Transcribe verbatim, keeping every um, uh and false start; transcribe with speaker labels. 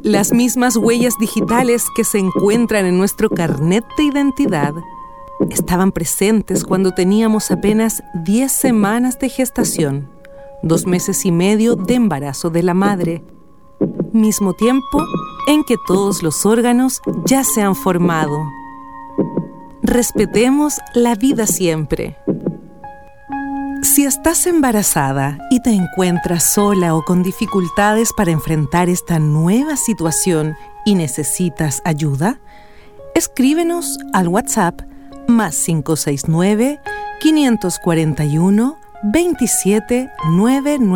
Speaker 1: Las mismas huellas digitales que se encuentran en nuestro carnet de identidad estaban presentes cuando teníamos apenas diez semanas de gestación, dos meses y medio de embarazo de la madre, mismo tiempo en que todos los órganos ya se han formado. Respetemos la vida siempre. Si estás embarazada y te encuentras sola o con dificultades para enfrentar esta nueva situación y necesitas ayuda, escríbenos al WhatsApp más cinco seis nueve, quinientos cuarenta y uno, veintisiete, noventa y nueve.